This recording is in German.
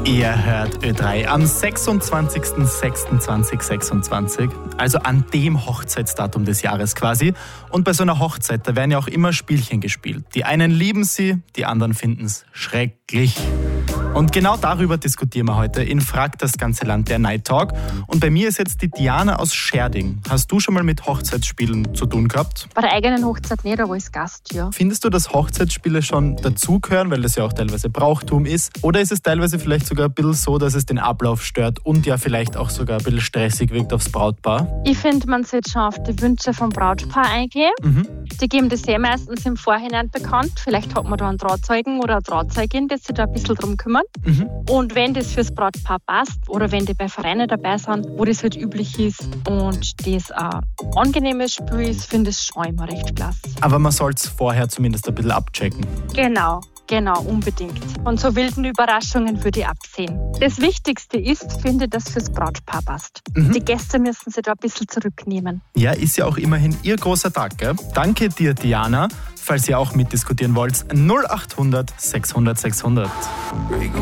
Ihr hört Ö3 am 26.06.2026, also an dem Hochzeitsdatum des Jahres quasi. Und bei so einer Hochzeit, da werden ja auch immer Spielchen gespielt. Die einen lieben sie, die anderen finden es schrecklich. Und genau darüber diskutieren wir heute in Frag das ganze Land, der Night Talk. Und bei mir ist jetzt die Diana aus Scherding. Hast du schon mal mit Hochzeitsspielen zu tun gehabt? Bei der eigenen Hochzeit nicht, aber als Gast, ja. Findest du, dass Hochzeitsspiele schon dazugehören, weil das ja auch teilweise Brauchtum ist? Oder ist es teilweise vielleicht sogar ein bisschen so, dass es den Ablauf stört und ja vielleicht auch sogar ein bisschen stressig wirkt aufs Brautpaar? Ich finde, man sollte schon auf die Wünsche vom Brautpaar eingehen. Die geben das ja meistens im Vorhinein bekannt. Vielleicht hat man da einen Trauzeugen oder eine Trauzeugin, die sich da ein bisschen drum kümmern. Und wenn das fürs Brautpaar passt oder wenn die bei Vereinen dabei sind, wo das halt üblich ist und das ein angenehmes Spiel ist, finde ich es schon immer recht klasse. Aber man soll es vorher zumindest ein bisschen abchecken. Genau, unbedingt. Und so wilden Überraschungen würde ich absehen. Das Wichtigste ist, finde ich, dass fürs Brautpaar passt. Die Gäste müssen sich da ein bisschen zurücknehmen. Ja, ist ja auch immerhin ihr großer Tag, gell? Danke dir, Diana. Falls ihr auch mitdiskutieren wollt, 0800 600 600.